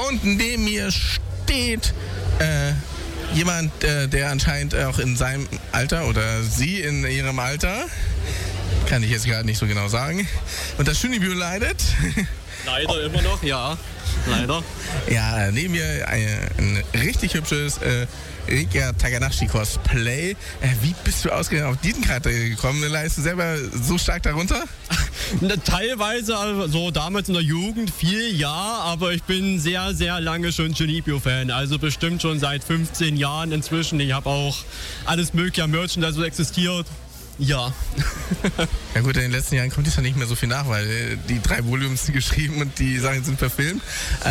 Und neben mir steht jemand, der anscheinend auch in seinem Alter oder sie in ihrem Alter, kann ich jetzt gerade nicht so genau sagen, und das Shunibyo leidet. Leider immer noch, ja. Leider. Ja, neben mir ein richtig hübsches Rika Takanashi Cosplay. Wie bist du ausgerechnet auf diesen Charakter gekommen? Leidest du selber so stark darunter? Teilweise, also damals in der Jugend, viel ja, aber ich bin sehr, sehr lange schon Shunibyo-Fan. Also bestimmt schon seit 15 Jahren inzwischen. Ich habe auch alles mögliche an Merchandise, so existiert. Ja. Ja gut, in den letzten Jahren kommt es ja nicht mehr so viel nach, weil die 3 Volumes sind geschrieben und die Sachen sind verfilmt.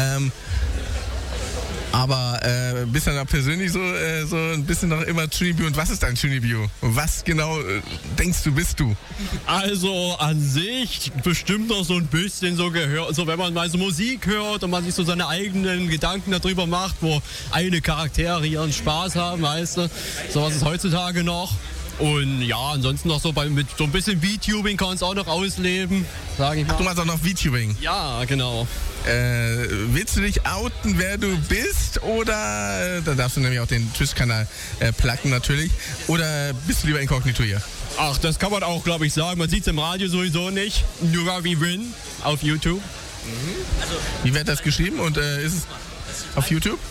Aber bist du dann auch persönlich so ein bisschen noch immer Shunibyo? Und was ist dein Shunibyo? Was genau denkst du, bist du? Also an sich bestimmt noch so ein bisschen so gehört, so wenn man mal so Musik hört und man sich so seine eigenen Gedanken darüber macht, wo eine Charaktere ihren Spaß haben, weißt du, sowas ist heutzutage noch. Und ja, ansonsten noch so mit so ein bisschen VTubing kann man es auch noch ausleben, sage ich mal. Ach, du machst auch noch VTubing? Ja, genau. Willst du dich outen, wer du bist? Oder, da darfst du nämlich auch den Twitch-Kanal pluggen natürlich. Oder bist du lieber inkognito hier? Ach, das kann man auch, glaube ich, sagen. Man sieht es im Radio sowieso nicht. Nurawi-Win auf YouTube. Wie wird das geschrieben und ist es auf YouTube?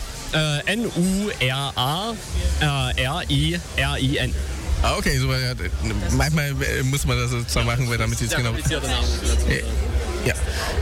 N-U-R-A-R-I-R-I-N. Ah, okay, so, manchmal muss man das zwar machen, damit sie es genau... Ja.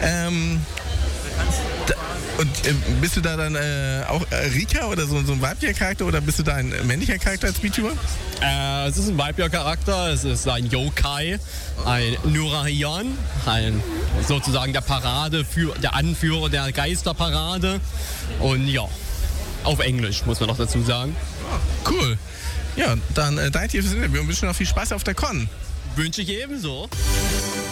Und bist du da dann auch Rika oder so ein weiblicher Charakter oder bist du da ein männlicher Charakter als VTuber? Es ist ein weiblicher Charakter, es ist ein Yokai, ein Nurahian, sozusagen der Anführer der Geisterparade. Und ja, auf Englisch muss man noch dazu sagen. Cool. Ja, dann danke dir fürs Interview und wünsche noch viel Spaß auf der Con. Wünsche ich ebenso.